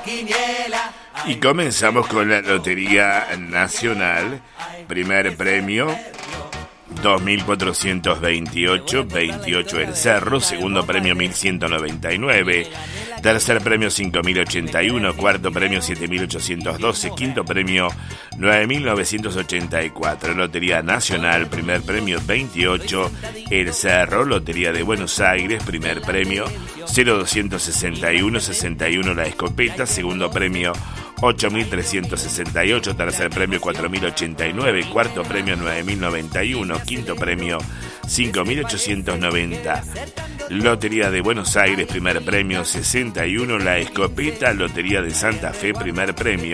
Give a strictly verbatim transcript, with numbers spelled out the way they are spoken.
Y comenzamos con la Lotería Nacional. Primer premio dos mil cuatrocientos veintiocho, veintiocho El Cerro. Segundo premio mil ciento noventa y nueve. Tercer premio cinco mil ochenta y uno. Cuarto premio siete mil ochocientos doce. Quinto premio nueve mil novecientos ochenta y cuatro. Lotería Nacional, primer premio veintiocho El Cerro. Lotería de Buenos Aires, primer premio cero doscientos sesenta y uno, sesenta y uno La Escopeta. Segundo premio ocho mil trescientos sesenta y ocho. Tercer premio cuatro mil ochenta y nueve. Cuarto premio nueve mil noventa y uno. Quinto premio cinco mil ochocientos noventa. Lotería de Buenos Aires, primer premio sesenta y uno La Escopeta. Lotería de Santa Fe, primer premio